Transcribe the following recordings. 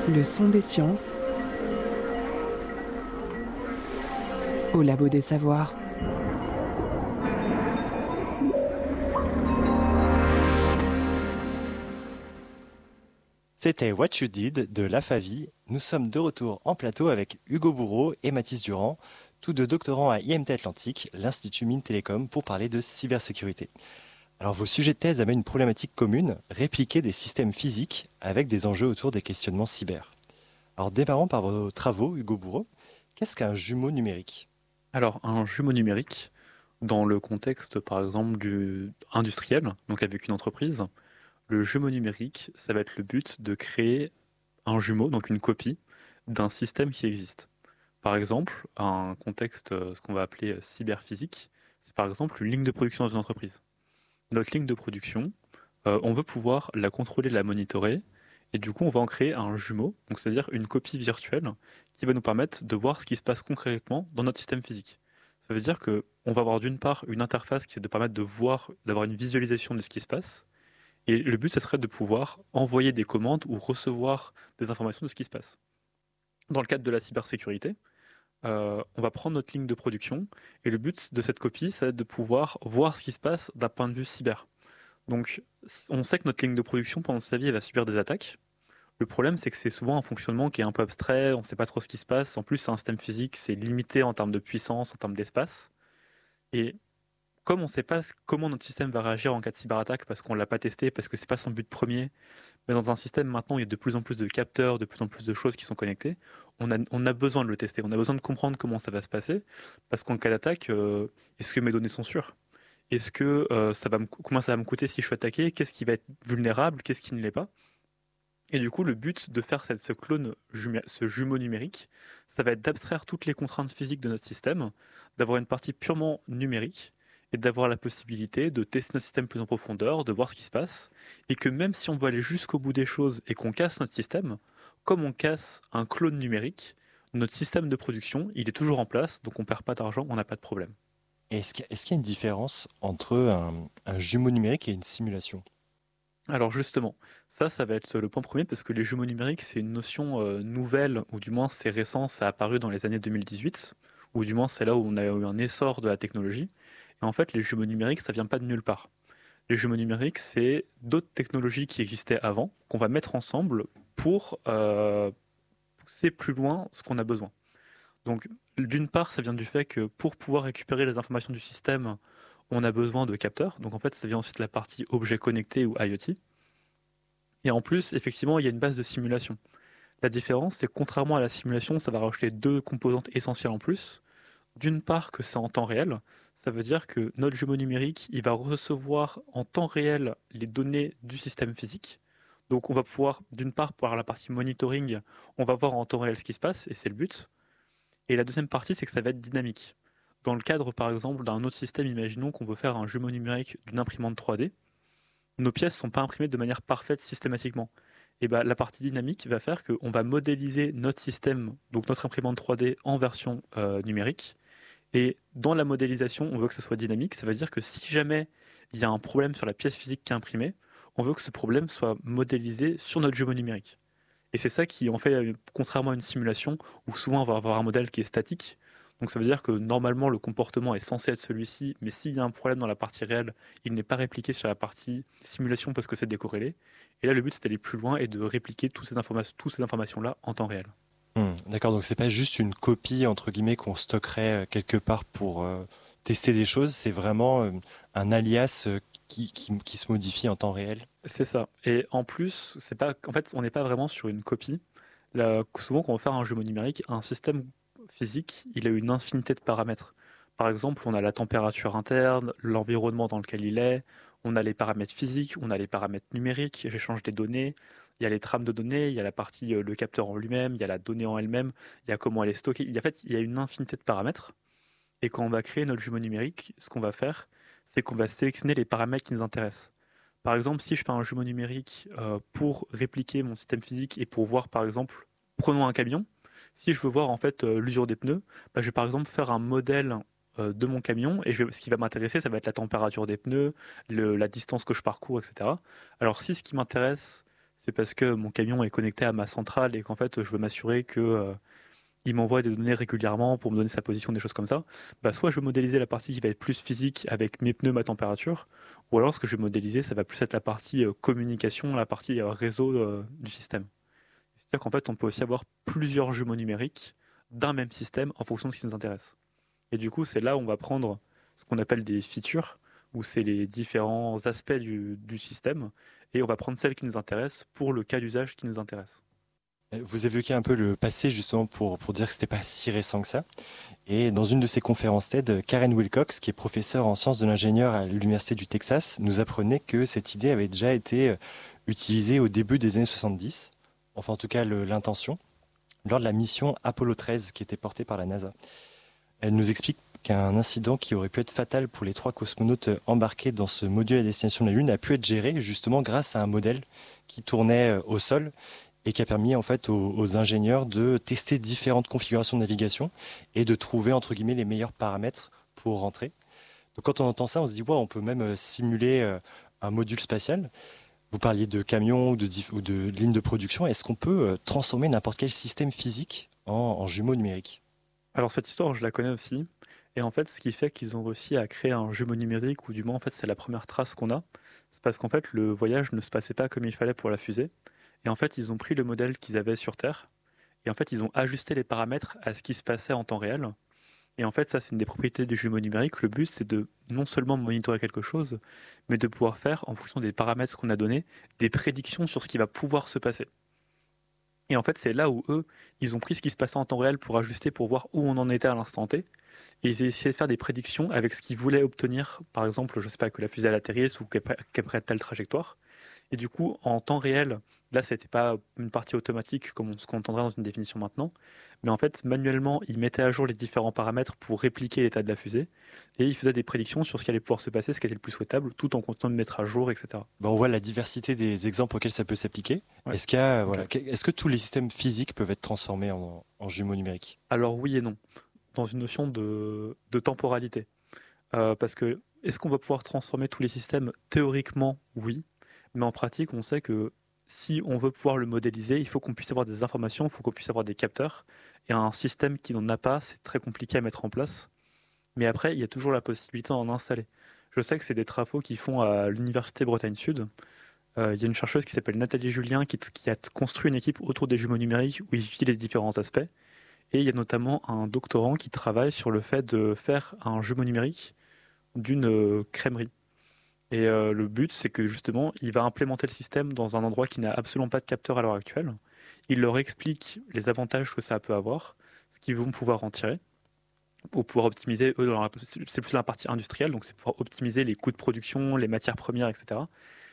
Le son des sciences au labo des savoirs. C'était What You Did de La Favie. Nous sommes de retour en plateau avec Hugo Bourreau et Mathis Durand, tous deux doctorants à IMT Atlantique, l'Institut Mines Télécom, pour parler de cybersécurité. Alors vos sujets de thèse amènent une problématique commune, répliquer des systèmes physiques avec des enjeux autour des questionnements cyber. Alors démarrons par vos travaux, Hugo Bourreau. Qu'est-ce qu'un jumeau numérique ? Alors, un jumeau numérique, dans le contexte par exemple industriel, donc avec une entreprise, le jumeau numérique, ça va être le but de créer un jumeau, donc une copie, d'un système qui existe. Par exemple, un contexte, ce qu'on va appeler cyberphysique, c'est par exemple une ligne de production dans une entreprise. Notre ligne de production, on veut pouvoir la contrôler, la monitorer, et du coup on va en créer un jumeau, donc c'est-à-dire une copie virtuelle qui va nous permettre de voir ce qui se passe concrètement dans notre système physique. Ça veut dire que on va avoir d'une part une interface qui va nous permettre de voir, d'avoir une visualisation de ce qui se passe, et le but, ce serait de pouvoir envoyer des commandes ou recevoir des informations de ce qui se passe. Dans le cadre de la cybersécurité, on va prendre notre ligne de production, et le but de cette copie, ça va être de pouvoir voir ce qui se passe d'un point de vue cyber. Donc, on sait que notre ligne de production, pendant sa vie, elle va subir des attaques. Le problème, c'est que c'est souvent un fonctionnement qui est un peu abstrait, on ne sait pas trop ce qui se passe. En plus, c'est un système physique, c'est limité en termes de puissance, en termes d'espace. Et comme on ne sait pas comment notre système va réagir en cas de cyberattaque, parce qu'on ne l'a pas testé, parce que ce n'est pas son but premier, mais dans un système maintenant, il y a de plus en plus de capteurs, de plus en plus de choses qui sont connectées, on a besoin de le tester, on a besoin de comprendre comment ça va se passer, parce qu'en cas d'attaque, est-ce que mes données sont sûres? Est-ce que comment ça va me coûter si je suis attaqué? Qu'est-ce qui va être vulnérable? Qu'est-ce qui ne l'est pas? Et du coup, le but de faire ce jumeau numérique, ça va être d'abstraire toutes les contraintes physiques de notre système, d'avoir une partie purement numérique, et d'avoir la possibilité de tester notre système plus en profondeur, de voir ce qui se passe, et que même si on veut aller jusqu'au bout des choses et qu'on casse notre système, comme on casse un clone numérique, notre système de production, il est toujours en place, donc on perd pas d'argent, on n'a pas de problème. Et est-ce qu'il y a une différence entre un jumeau numérique et une simulation ? Alors justement, ça va être le point premier parce que les jumeaux numériques, c'est une notion nouvelle, ou du moins c'est récent, ça a apparu dans les années 2018, ou du moins c'est là où on a eu un essor de la technologie. Et en fait, les jumeaux numériques, ça vient pas de nulle part. Les jumeaux numériques, c'est d'autres technologies qui existaient avant, qu'on va mettre ensemble pour pousser plus loin ce qu'on a besoin. Donc d'une part, ça vient du fait que pour pouvoir récupérer les informations du système, on a besoin de capteurs. Donc en fait, ça vient aussi de la partie objets connectés ou IoT. Et en plus, effectivement, il y a une base de simulation. La différence, c'est que contrairement à la simulation, ça va rajouter deux composantes essentielles en plus. D'une part, que c'est en temps réel. Ça veut dire que notre jumeau numérique, il va recevoir en temps réel les données du système physique. Donc on va pouvoir, d'une part, par la partie monitoring, on va voir en temps réel ce qui se passe, et c'est le but. Et la deuxième partie, c'est que ça va être dynamique. Dans le cadre, par exemple, d'un autre système, imaginons qu'on veut faire un jumeau numérique d'une imprimante 3D. Nos pièces ne sont pas imprimées de manière parfaite systématiquement. Et ben, la partie dynamique va faire qu'on va modéliser notre système, donc notre imprimante 3D en version numérique. Et dans la modélisation, on veut que ce soit dynamique. Ça veut dire que si jamais il y a un problème sur la pièce physique qui est imprimée, on veut que ce problème soit modélisé sur notre jumeau numérique. Et c'est ça qui, en fait, contrairement à une simulation, où souvent on va avoir un modèle qui est statique, donc ça veut dire que normalement le comportement est censé être celui-ci, mais s'il y a un problème dans la partie réelle, il n'est pas répliqué sur la partie simulation parce que c'est décorrélé. Et là, le but, c'est d'aller plus loin et de répliquer toutes ces informations-là en temps réel. D'accord, donc c'est pas juste une copie entre guillemets qu'on stockerait quelque part pour tester des choses, c'est vraiment un alias qui se modifie en temps réel. C'est ça. Et en plus, c'est pas, en fait, on n'est pas vraiment sur une copie. Là, souvent, quand on va faire un jumeau numérique, un système physique, il a une infinité de paramètres. Par exemple, on a la température interne, l'environnement dans lequel il est, on a les paramètres physiques, on a les paramètres numériques, j'échange des données, il y a les trames de données, il y a la partie, le capteur en lui-même, il y a la donnée en elle-même, il y a comment elle est stockée. En fait, il y a une infinité de paramètres. Et quand on va créer notre jumeau numérique, ce qu'on va faire, c'est qu'on va sélectionner les paramètres qui nous intéressent. Par exemple, si je fais un jumeau numérique pour répliquer mon système physique et pour voir, par exemple, prenons un camion, si je veux voir en fait l'usure des pneus, bah, je vais par exemple faire un modèle de mon camion et ce qui va m'intéresser, ça va être la température des pneus, la distance que je parcours, etc. Alors si ce qui m'intéresse, c'est parce que mon camion est connecté à ma centrale et qu'en fait, je veux m'assurer que il m'envoie des données régulièrement pour me donner sa position, des choses comme ça. Bah, soit je vais modéliser la partie qui va être plus physique avec mes pneus, ma température, ou alors ce que je vais modéliser, ça va plus être la partie communication, la partie réseau du système. C'est-à-dire qu'en fait, on peut aussi avoir plusieurs jumeaux numériques d'un même système en fonction de ce qui nous intéresse. Et du coup, c'est là où on va prendre ce qu'on appelle des features, où c'est les différents aspects du système, et on va prendre celles qui nous intéressent pour le cas d'usage qui nous intéresse. Vous évoquez un peu le passé justement pour dire que c'était pas si récent que ça. Et dans une de ces conférences TED, Karen Wilcox, qui est professeure en sciences de l'ingénieur à l'Université du Texas, nous apprenait que cette idée avait déjà été utilisée au début des années 70, enfin en tout cas l'intention, lors de la mission Apollo 13 qui était portée par la NASA. Elle nous explique qu'un incident qui aurait pu être fatal pour les 3 cosmonautes embarqués dans ce module à destination de la Lune a pu être géré justement grâce à un modèle qui tournait au sol et qui a permis en fait aux ingénieurs de tester différentes configurations de navigation et de trouver entre guillemets les meilleurs paramètres pour rentrer. Donc quand on entend ça, on se dit wow, on peut même simuler un module spatial. Vous parliez de camions ou de lignes de production. Est-ce qu'on peut transformer n'importe quel système physique en jumeaux numériques? Alors cette histoire, je la connais aussi. Et en fait, ce qui fait qu'ils ont réussi à créer un jumeau numérique, ou du moins en fait c'est la première trace qu'on a, c'est parce qu'en fait le voyage ne se passait pas comme il fallait pour la fusée. Et en fait, ils ont pris le modèle qu'ils avaient sur Terre, et en fait ils ont ajusté les paramètres à ce qui se passait en temps réel. Et en fait, ça c'est une des propriétés du jumeau numérique. Le but c'est de non seulement monitorer quelque chose, mais de pouvoir faire, en fonction des paramètres qu'on a donnés, des prédictions sur ce qui va pouvoir se passer. Et en fait, c'est là où eux, ils ont pris ce qui se passait en temps réel pour ajuster, pour voir où on en était à l'instant T. Et ils essayaient de faire des prédictions avec ce qu'ils voulaient obtenir. Par exemple, je sais pas, que la fusée elle atterrisse ou qu'elle prenne telle trajectoire. Et du coup, en temps réel, là, c'était pas une partie automatique comme ce qu'on entendrait dans une définition maintenant. Mais en fait, manuellement, ils mettaient à jour les différents paramètres pour répliquer l'état de la fusée. Et ils faisaient des prédictions sur ce qui allait pouvoir se passer, ce qui était le plus souhaitable, tout en continuant de mettre à jour, etc. Ben, on voit la diversité des exemples auxquels ça peut s'appliquer. Ouais. Est-ce qu'il y a, voilà, est-ce que tous les systèmes physiques peuvent être transformés en jumeaux numériques? Alors oui et non, dans une notion de temporalité. Parce que est-ce qu'on va pouvoir transformer tous les systèmes? Théoriquement, oui. Mais en pratique, on sait que si on veut pouvoir le modéliser, il faut qu'on puisse avoir des informations, il faut qu'on puisse avoir des capteurs. Et un système qui n'en a pas, c'est très compliqué à mettre en place. Mais après, il y a toujours la possibilité d'en installer. Je sais que c'est des travaux qu'ils font à l'Université Bretagne Sud. Il y a une chercheuse qui s'appelle Nathalie Julien qui a construit une équipe autour des jumeaux numériques où ils utilisent les différents aspects. Et il y a notamment un doctorant qui travaille sur le fait de faire un jumeau numérique d'une crèmerie. Et le but, c'est que justement, il va implémenter le système dans un endroit qui n'a absolument pas de capteur à l'heure actuelle. Il leur explique les avantages que ça peut avoir, ce qu'ils vont pouvoir en tirer, pour pouvoir optimiser, eux, c'est plus la partie industrielle, donc c'est pouvoir optimiser les coûts de production, les matières premières, etc.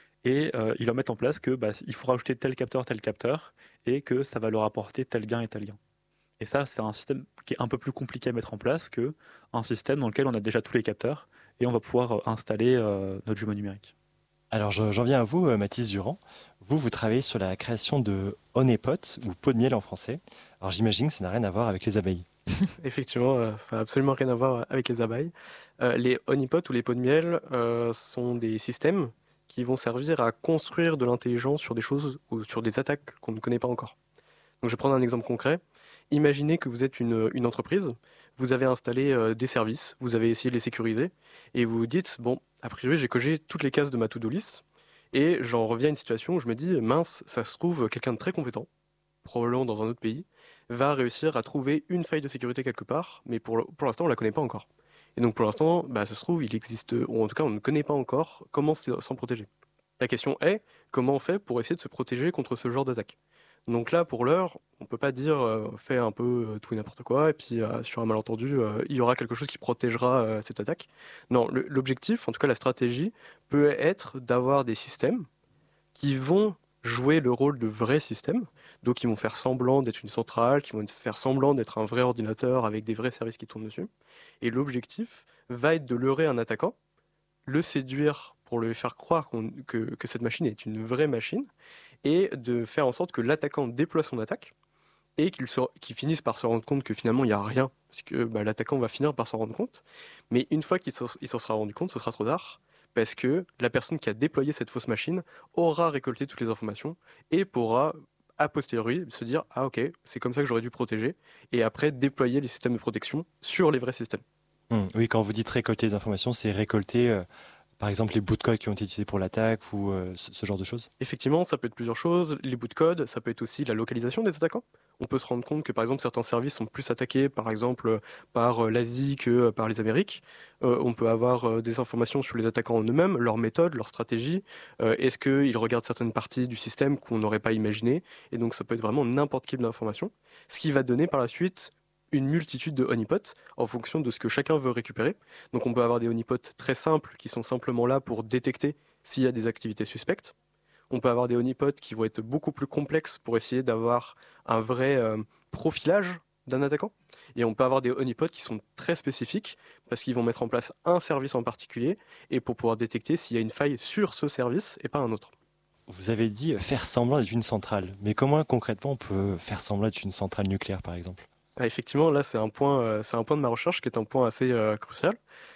Et ils leur mettent en place que il faut rajouter tel capteur, et que ça va leur apporter tel gain et tel gain. Et ça, c'est un système qui est un peu plus compliqué à mettre en place qu'un système dans lequel on a déjà tous les capteurs et on va pouvoir installer notre jumeau numérique. Alors j'en viens à vous, Mathis Durand. Vous travaillez sur la création de honeypot ou pot de miel en français. Alors j'imagine que ça n'a rien à voir avec les abeilles. Effectivement, ça n'a absolument rien à voir avec les abeilles. Les honeypots ou les pots de miel sont des systèmes qui vont servir à construire de l'intelligence sur des choses ou sur des attaques qu'on ne connaît pas encore. Donc je vais prendre un exemple concret. Imaginez que vous êtes une entreprise, vous avez installé des services, vous avez essayé de les sécuriser, et vous vous dites, bon, a priori j'ai coché toutes les cases de ma to-do list, et j'en reviens à une situation où je me dis, mince, ça se trouve, quelqu'un de très compétent, probablement dans un autre pays, va réussir à trouver une faille de sécurité quelque part, mais pour l'instant on ne la connaît pas encore. Et donc pour l'instant, ça se trouve, il existe, ou en tout cas on ne connaît pas encore comment s'en protéger. La question est, comment on fait pour essayer de se protéger contre ce genre d'attaque? Donc là, pour l'heure, on peut pas dire fais un peu tout et n'importe quoi, et puis sur un malentendu, il y aura quelque chose qui protégera cette attaque. Non, l'objectif, en tout cas la stratégie, peut être d'avoir des systèmes qui vont jouer le rôle de vrais systèmes, donc qui vont faire semblant d'être une centrale, qui vont faire semblant d'être un vrai ordinateur avec des vrais services qui tournent dessus. Et l'objectif va être de leurrer un attaquant, le séduire pour lui faire croire que cette machine est une vraie machine, et de faire en sorte que l'attaquant déploie son attaque, et qu'il finisse par se rendre compte que finalement il n'y a rien, parce que l'attaquant va finir par s'en rendre compte, mais une fois qu'il s'en sera rendu compte, ce sera trop tard, parce que la personne qui a déployé cette fausse machine aura récolté toutes les informations et pourra a posteriori se dire ah ok, c'est comme ça que j'aurais dû protéger, et après déployer les systèmes de protection sur les vrais systèmes. Oui, quand vous dites récolter les informations, c'est récolter par exemple les bouts de code qui ont été utilisés pour l'attaque ou ce genre de choses? Effectivement, ça peut être plusieurs choses. Les bouts de code, ça peut être aussi la localisation des attaquants. On peut se rendre compte que par exemple certains services sont plus attaqués par exemple par l'Asie que par les Amériques. On peut avoir des informations sur les attaquants en eux-mêmes, leurs méthodes, leurs stratégies. Est-ce qu'ils regardent certaines parties du système qu'on n'aurait pas imaginé? Et donc ça peut être vraiment n'importe quelle information. Ce qui va donner par la suite une multitude de honeypots en fonction de ce que chacun veut récupérer. Donc on peut avoir des honeypots très simples qui sont simplement là pour détecter s'il y a des activités suspectes. On peut avoir des honeypots qui vont être beaucoup plus complexes pour essayer d'avoir un vrai profilage d'un attaquant. Et on peut avoir des honeypots qui sont très spécifiques parce qu'ils vont mettre en place un service en particulier et pour pouvoir détecter s'il y a une faille sur ce service et pas un autre. Vous avez dit faire semblant d'être une centrale, mais comment concrètement on peut faire semblant d'être une centrale nucléaire par exemple? Effectivement, là c'est un point de ma recherche qui est un point assez crucial.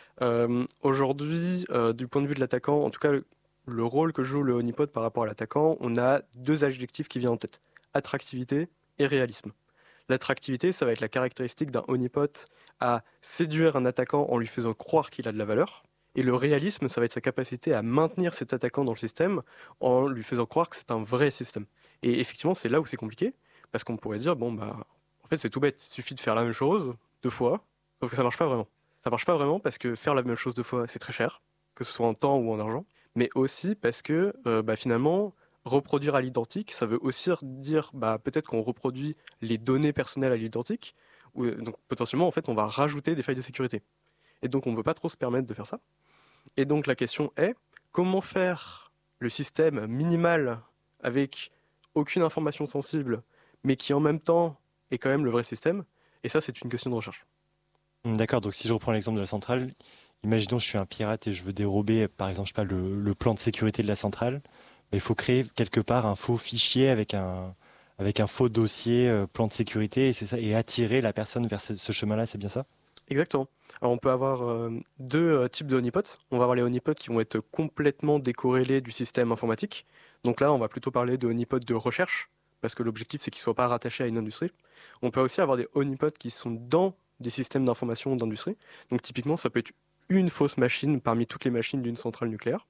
Aujourd'hui, du point de vue de l'attaquant, en tout cas le rôle que joue le honeypot par rapport à l'attaquant, on a deux adjectifs qui viennent en tête: attractivité et réalisme. L'attractivité, ça va être la caractéristique d'un honeypot à séduire un attaquant en lui faisant croire qu'il a de la valeur. Et le réalisme, ça va être sa capacité à maintenir cet attaquant dans le système en lui faisant croire que c'est un vrai système. Et effectivement, c'est là où c'est compliqué, parce qu'on pourrait dire, bon bah, en fait c'est tout bête, il suffit de faire la même chose 2 fois, sauf que ça marche pas vraiment. Ça marche pas vraiment parce que faire la même chose 2 fois, c'est très cher, que ce soit en temps ou en argent, mais aussi parce que finalement, reproduire à l'identique, ça veut aussi dire peut-être qu'on reproduit les données personnelles à l'identique, ou donc potentiellement en fait on va rajouter des failles de sécurité. Et donc on ne peut pas trop se permettre de faire ça. Et donc la question est, comment faire le système minimal avec aucune information sensible, mais qui en même temps est quand même le vrai système? Et ça, c'est une question de recherche. D'accord, donc si je reprends l'exemple de la centrale, imaginons je suis un pirate et je veux dérober par exemple je sais pas, le plan de sécurité de la centrale. Il faut créer quelque part un faux fichier avec un faux dossier plan de sécurité et c'est ça, et attirer la personne vers ce chemin-là, c'est bien ça? Exactement. Alors on peut avoir deux types de honeypots. On va avoir les honeypots qui vont être complètement décorrélés du système informatique. Donc là, on va plutôt parler de honeypots de recherche, parce que l'objectif, c'est qu'ils ne soient pas rattachés à une industrie. On peut aussi avoir des honeypots qui sont dans des systèmes d'information d'industrie. Donc typiquement, ça peut être une fausse machine parmi toutes les machines d'une centrale nucléaire.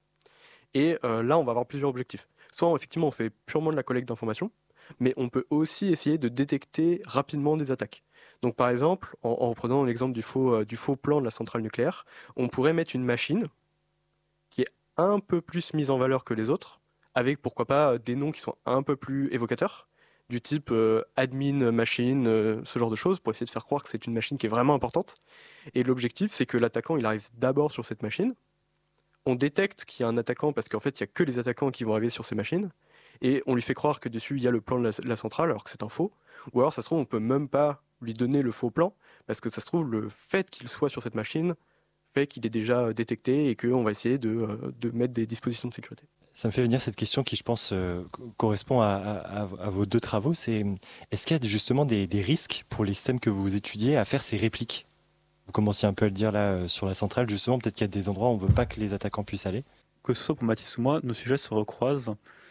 Et là, on va avoir plusieurs objectifs. Soit, effectivement, on fait purement de la collecte d'informations, mais on peut aussi essayer de détecter rapidement des attaques. Donc par exemple, en reprenant l'exemple du faux plan de la centrale nucléaire, on pourrait mettre une machine qui est un peu plus mise en valeur que les autres, avec pourquoi pas des noms qui sont un peu plus évocateurs, du type admin machine, ce genre de choses, pour essayer de faire croire que c'est une machine qui est vraiment importante. Et l'objectif, c'est que l'attaquant, il arrive d'abord sur cette machine. On détecte qu'il y a un attaquant parce qu'en fait, il n'y a que les attaquants qui vont arriver sur ces machines. Et on lui fait croire que dessus, il y a le plan de la centrale, alors que c'est un faux. Ou alors, ça se trouve, on peut même pas lui donner le faux plan, parce que ça se trouve, le fait qu'il soit sur cette machine fait qu'il est déjà détecté et qu'on va essayer de mettre des dispositions de sécurité. Ça me fait venir cette question qui, je pense, correspond à vos deux travaux. C'est est-ce qu'il y a justement des risques pour les systèmes que vous étudiez à faire ces répliques? Vous commenciez un peu à le dire là sur la centrale, justement, peut-être qu'il y a des endroits où on ne veut pas que les attaquants puissent aller. Que ce soit pour Mathis ou moi, nos sujets se recroisent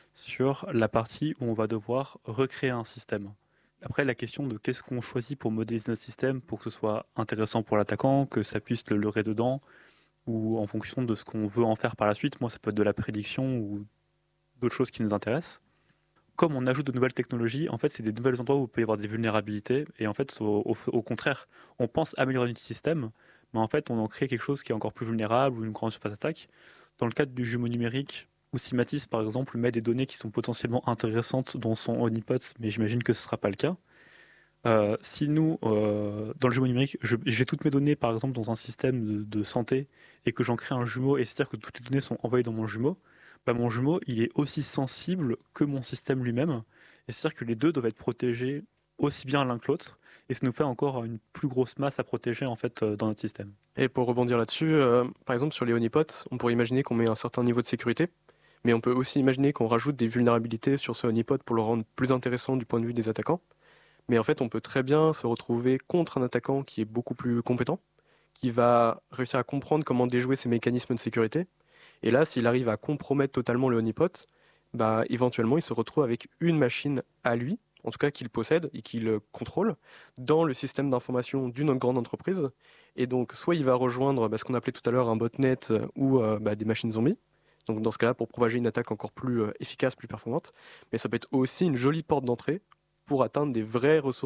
sur la partie où on va devoir recréer un système. Après, la question de qu'est-ce qu'on choisit pour modéliser notre système pour que ce soit intéressant pour l'attaquant, que ça puisse le leurrer dedans, ou en fonction de ce qu'on veut en faire par la suite. Moi, ça peut être de la prédiction ou d'autres choses qui nous intéressent. Comme on ajoute de nouvelles technologies, en fait, c'est des nouveaux endroits où il peut y avoir des vulnérabilités. Et en fait, au contraire, on pense améliorer notre système, mais en fait, on en crée quelque chose qui est encore plus vulnérable ou une grande surface d'attaque. Dans le cadre du jumeau numérique, ou si Mathis, par exemple, met des données qui sont potentiellement intéressantes dans son honeypot, mais j'imagine que ce ne sera pas le cas. Si nous, dans le jumeau numérique, j'ai toutes mes données, par exemple, dans un système de santé, et que j'en crée un jumeau, et c'est-à-dire que toutes les données sont envoyées dans mon jumeau, mon jumeau, il est aussi sensible que mon système lui-même, et c'est-à-dire que les deux doivent être protégés aussi bien l'un que l'autre, et ça nous fait encore une plus grosse masse à protéger en fait dans notre système. Et pour rebondir là-dessus, par exemple sur les honeypots, on pourrait imaginer qu'on met un certain niveau de sécurité, mais on peut aussi imaginer qu'on rajoute des vulnérabilités sur ce honeypot pour le rendre plus intéressant du point de vue des attaquants. Mais en fait, on peut très bien se retrouver contre un attaquant qui est beaucoup plus compétent, qui va réussir à comprendre comment déjouer ces mécanismes de sécurité. Et là, s'il arrive à compromettre totalement le honeypot, bah, éventuellement, il se retrouve avec une machine à lui, en tout cas qu'il possède et qu'il contrôle, dans le système d'information d'une grande entreprise. Et donc, soit il va rejoindre ce qu'on appelait tout à l'heure un botnet ou des machines zombies. Donc, dans ce cas-là, pour propager une attaque encore plus efficace, plus performante. Mais ça peut être aussi une jolie porte d'entrée pour atteindre des vraies ressources